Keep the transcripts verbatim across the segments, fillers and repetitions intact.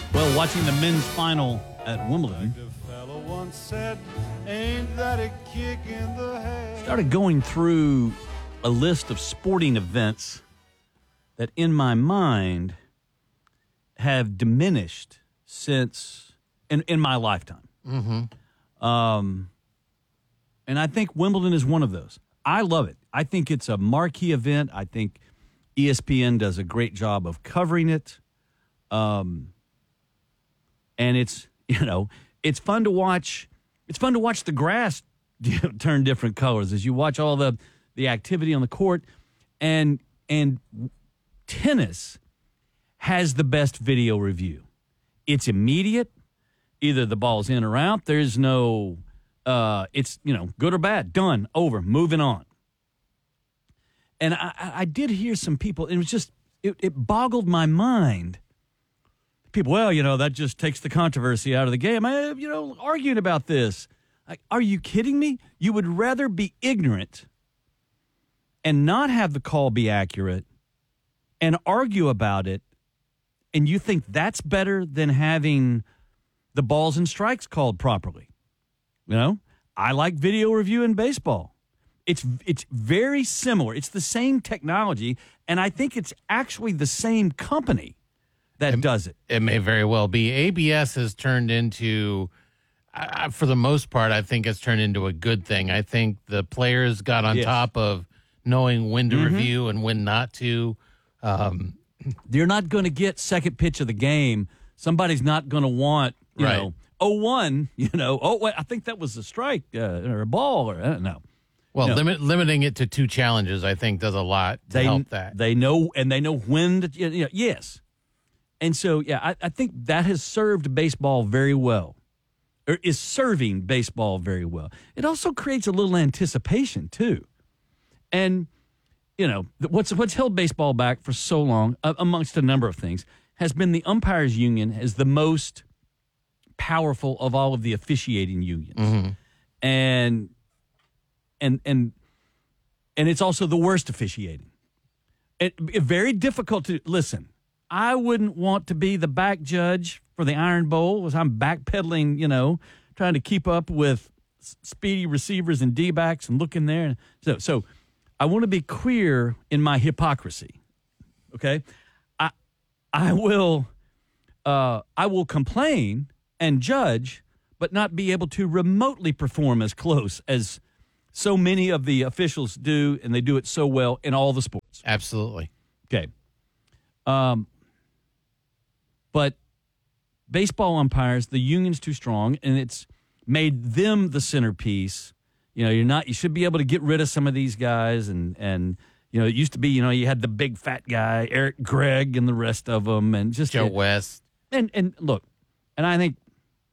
Well, watching the men's final at Wimbledon, Said, ain't that a kick in the head? Started going through a list of sporting events that in my mind have diminished since in, in my lifetime. Mm-hmm. Um, and I think Wimbledon is one of those. I love it. I think it's a marquee event. I think E S P N does a great job of covering it. Um, and it's, you know, it's fun to watch. It's fun to watch the grass turn different colors as you watch all the, the activity on the court. And and tennis has the best video review. It's immediate. Either the ball's in or out. There's no, uh, it's, you know, good or bad. Done. Over. Moving on. And I, I did hear some people, it was just, it, it boggled my mind. People, well, you know, that just takes the controversy out of the game. I, you know, arguing about this. Like, are you kidding me? You would rather be ignorant and not have the call be accurate and argue about it, and you think that's better than having the balls and strikes called properly? You know, I like video review in baseball. It's it's very similar. It's the same technology, and I think it's actually the same company that it, does it. It may very well be. A B S has turned into, uh, for the most part, I think it's turned into a good thing. I think the players got on yes. top of knowing when to mm-hmm. review and when not to. Um, You're not going to get second pitch of the game. Somebody's not going to want, you right. know, oh one, you know, oh, wait, I think that was a strike uh, or a ball, or I don't know. Well, no. limit, limiting it to two challenges, I think, does a lot to they, help that. They know, and they know when to, you know, yes. And so, yeah, I, I think that has served baseball very well, or is serving baseball very well. It also creates a little anticipation, too. And, you know, what's what's held baseball back for so long, uh, amongst a number of things, has been the umpires union as the most powerful of all of the officiating unions. Mm-hmm. And and and and it's also the worst officiating. It, it very difficult to listen. I wouldn't want to be the back judge for the Iron Bowl as I'm backpedaling, you know, trying to keep up with speedy receivers and D-backs and looking there. So, so I want to be clear in my hypocrisy. Okay, I I will uh, I will complain and judge, but not be able to remotely perform as close as so many of the officials do, and they do it so well in all the sports. Absolutely. Okay. Um, but baseball umpires, the union's too strong, and it's made them the centerpiece. You know, you're not. You should be able to get rid of some of these guys, and and you know, it used to be, you know, you had the big fat guy, Eric Gregg, and the rest of them, and just Joe it, West. And and look, and I think,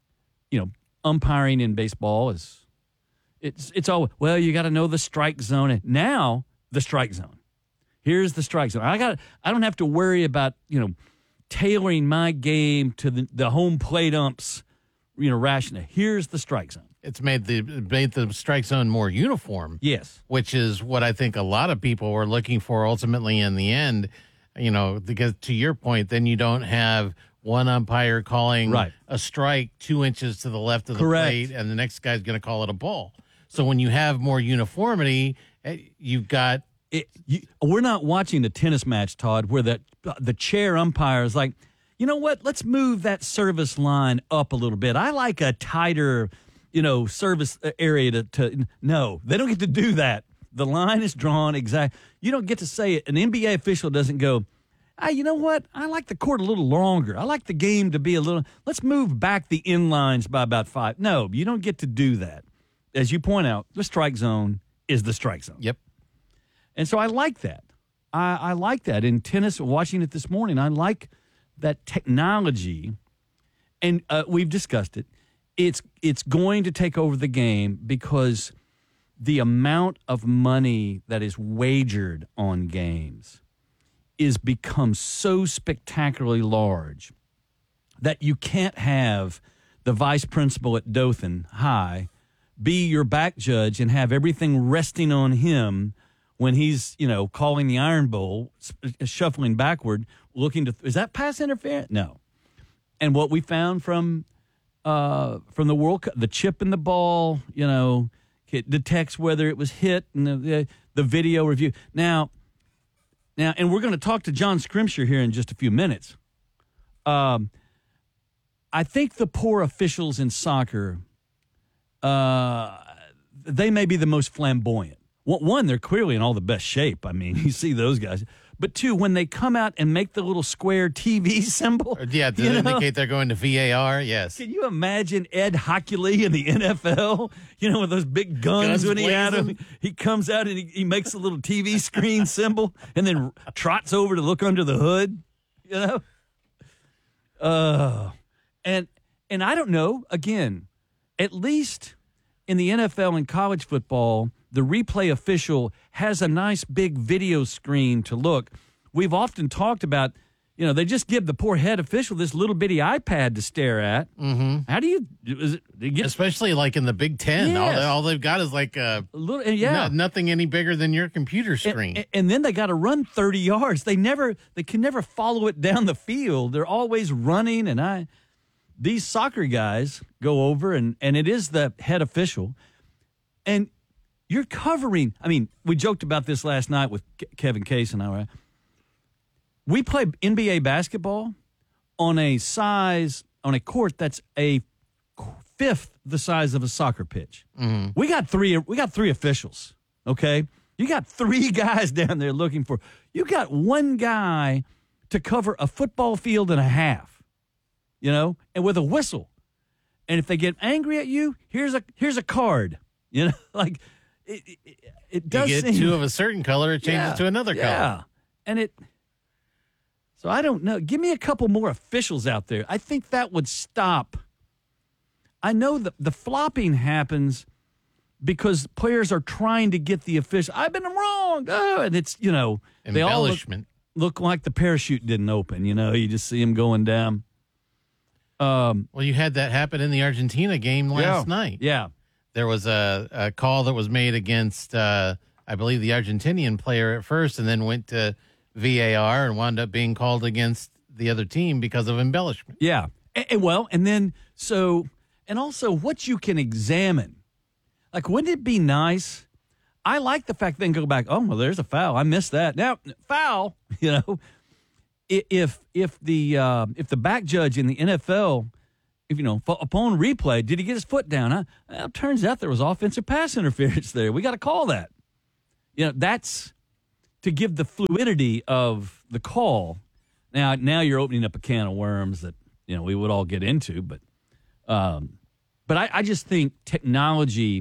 you know, umpiring in baseball is. It's it's all, well, you got to know the strike zone. Now, the strike zone. Here's the strike zone. I got I don't have to worry about, you know, tailoring my game to the, the home plate umps, you know, rationale. Here's the strike zone. It's made the made the strike zone more uniform. Yes. Which is what I think a lot of people were looking for ultimately in the end, you know, because to your point, then you don't have one umpire calling right. a strike two inches to the left of the Correct. plate, and the next guy's going to call it a ball. So when you have more uniformity, you've got it. You, we're not watching a tennis match, Todd, where the the chair umpire is like, you know what? Let's move that service line up a little bit. I like a tighter, you know, service area to. to no, they don't get to do that. The line is drawn exactly. You don't get to say it. An N B A official doesn't go, ah, you know what? I like the court a little longer. I like the game to be a little. Let's move back the in lines by about five. No, you don't get to do that. As you point out, the strike zone is the strike zone. Yep. And so I like that. I, I like that. In tennis, watching it this morning, I like that technology. And uh, we've discussed it. It's it's going to take over the game because the amount of money that is wagered on games is become so spectacularly large that you can't have the vice principal at Dothan High be your back judge and have everything resting on him when he's, you know, calling the Iron Bowl, shuffling backward, looking to, is that pass interference? No. and what we found from uh, from the World Cup, the chip in the ball, you know, it detects whether it was hit, and the the, the video review. Now, now, and we're going to talk to John Scrimshire here in just a few minutes. Um, I think the poor officials in soccer, uh, they may be the most flamboyant. One, they're clearly in all the best shape. I mean, you see those guys. But two, when they come out and make the little square T V symbol. Yeah, to indicate know? they're going to V A R, yes. Can you imagine Ed Hockley in the N F L? You know, with those big guns, guns when he had them. He comes out and he, he makes a little T V screen symbol and then trots over to look under the hood, you know? Uh, and and I don't know, again, at least in the N F L and college football, the replay official has a nice big video screen to look. We've often talked about, you know, they just give the poor head official this little bitty iPad to stare at. Mm-hmm. How do you, is it, do you get, especially like in the Big Ten, yes. all, they, all they've got is like a, a little, yeah, no, nothing any bigger than your computer screen. And, and then they got to run thirty yards. They never, they can never follow it down the field. They're always running, and I, these soccer guys go over, and and it is the head official, and you're covering. I mean, we joked about this last night with Ke- Kevin Case and I. Right? We play N B A basketball on a size on a court that's a fifth the size of a soccer pitch. Mm-hmm. We got three. We got three officials. Okay, you got three guys down there looking for. You got one guy to cover a football field and a half. You know, and with a whistle. And if they get angry at you, here's a here's a card. You know, like it. It, it does. You get seem, two of a certain color, it changes yeah, to another yeah. color. And it. So I don't know. Give me a couple more officials out there. I think that would stop. I know that the flopping happens because players are trying to get the official. I've been wrong. Oh, and it's, you know, they all look, look like the parachute didn't open. You know, you just see them going down. Um, well, you had that happen in the Argentina game last yeah, night. Yeah. There was a, a call that was made against, uh, I believe, the Argentinian player at first, and then went to V A R and wound up being called against the other team because of embellishment. Yeah. And, and well, and then, so, and also what you can examine. Like, wouldn't it be nice? I like the fact they can go back, oh, well, there's a foul. I missed that. Now, foul, you know. If if the uh, if the back judge in the N F L, if you know upon replay, did he get his foot down? Huh? Well, it turns out there was offensive pass interference there. We got to call that. You know, that's to give the fluidity of the call. Now now you're opening up a can of worms that you know we would all get into, but um, but I, I just think technology,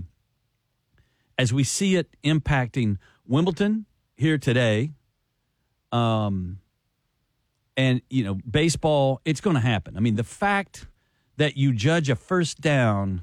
as we see it impacting Wimbledon here today, um. And, you know, baseball, it's going to happen. I mean, the fact that you judge a first down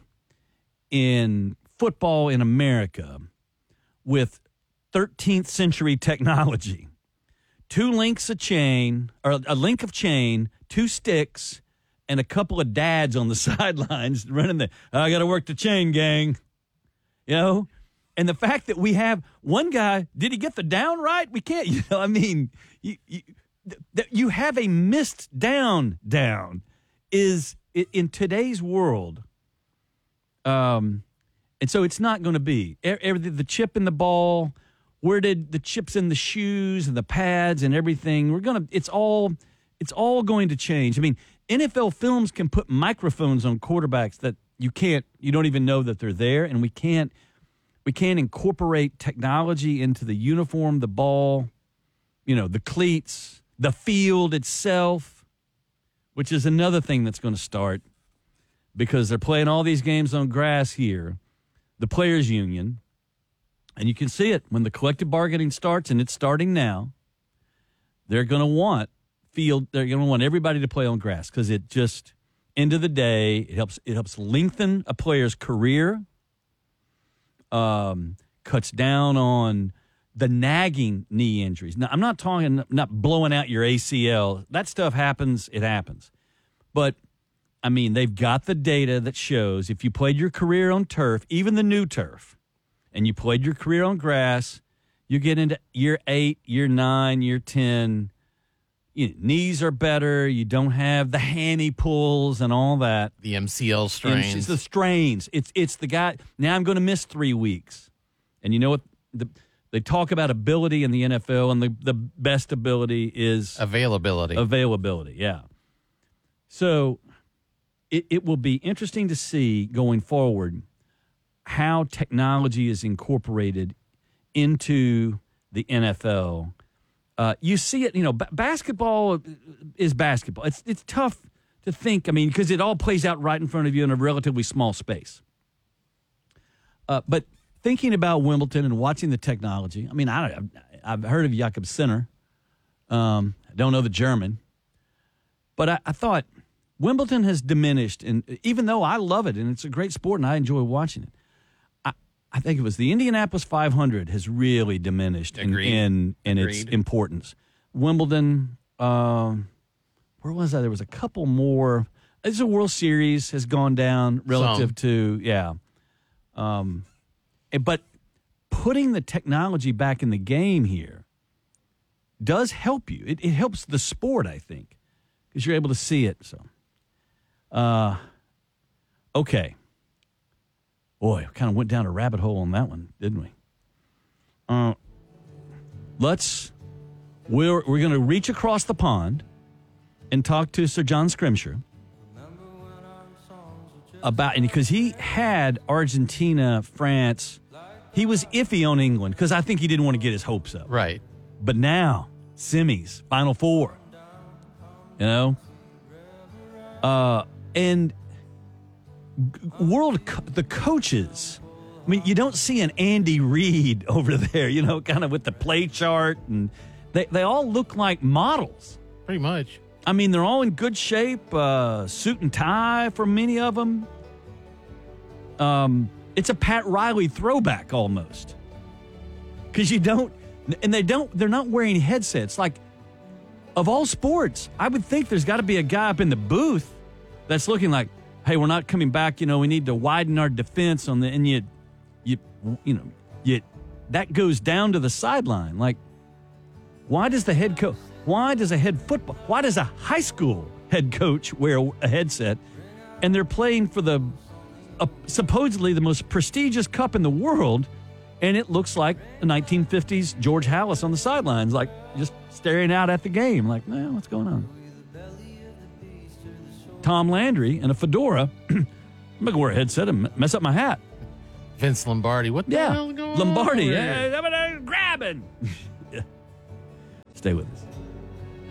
in football in America with thirteenth century technology, two links of chain, or a link of chain, two sticks, and a couple of dads on the sidelines running the, I got to work the chain, gang. You know? And the fact that we have one guy, did he get the down right? We can't, you know, I mean, you, you that you have a missed down down is in today's world. Um, and so it's not going to be everything. The chip in the ball, where did the chips in the shoes and the pads and everything? We're gonna. It's all. It's all going to change. I mean, N F L Films can put microphones on quarterbacks that you can't. You don't even know that they're there, and we can't. We can't incorporate technology into the uniform, the ball, you know, the cleats. The field itself, which is another thing that's going to start because they're playing all these games on grass here, the players' union, and you can see it when the collective bargaining starts, and it's starting now. They're going to want field. They're going to want everybody to play on grass because it just, end of the day, it helps. It helps lengthen a player's career. Um, cuts down on the nagging knee injuries. Now, I'm not talking, not blowing out your A C L. That stuff happens, it happens. But, I mean, they've got the data that shows if you played your career on turf, even the new turf, and you played your career on grass, you get into year eight, year nine, year ten, you know, knees are better. You don't have the hammy pulls and all that. The M C L strains. It's the strains. It's it's the guy. Now I'm going to miss three weeks. And you know what? The, they talk about ability in the N F L, and the, the best ability is availability. Availability, yeah. So it, it will be interesting to see going forward how technology is incorporated into the N F L. Uh, you see it, you know, b- basketball is basketball. It's it's tough to think, I mean, because it all plays out right in front of you in a relatively small space. Uh, but thinking about Wimbledon and watching the technology, I mean, I, I've heard of Jakob Sinner. Um, I don't know the German. But I, I thought Wimbledon has diminished, and even though I love it and it's a great sport and I enjoy watching it, I, I think it was the Indianapolis five hundred has really diminished in, in, in its importance. Wimbledon, um, where was I? There was a couple more. This is a World Series has gone down relative Some. to, yeah. Um, but putting the technology back in the game here does help you. It, it helps the sport, I think, because you're able to see it. So, uh, okay. Boy, kind of went down a rabbit hole on that one, didn't we? Uh, let's. We're we're going to reach across the pond and talk to Sir John Scrimshire about, and because he had Argentina, France. He was iffy on England because I think he didn't want to get his hopes up. Right. But now, semis, Final Four, you know? Uh, and world, co- the coaches, I mean, you don't see an Andy Reid over there, you know, kind of with the play chart. And they, they all look like models. Pretty much. I mean, they're all in good shape, uh, suit and tie for many of them. Um... It's a Pat Riley throwback almost. Because you don't, and they don't, they're not wearing headsets. Like, of all sports, I would think there's got to be a guy up in the booth that's looking like, hey, we're not coming back. You know, we need to widen our defense on the, and you, you, you know, you, that goes down to the sideline. Like, why does the head coach, why does a head football, why does a high school head coach wear a headset and they're playing for the, A, supposedly the most prestigious cup in the world, and it looks like the nineteen fifties George Halas on the sidelines, like just staring out at the game, like, man, what's going on? Tom Landry in a fedora. I'm going to wear a headset and mess up my hat. Vince Lombardi, what the yeah. hell going Lombardi, on? yeah, grabbing. Yeah. Stay with us.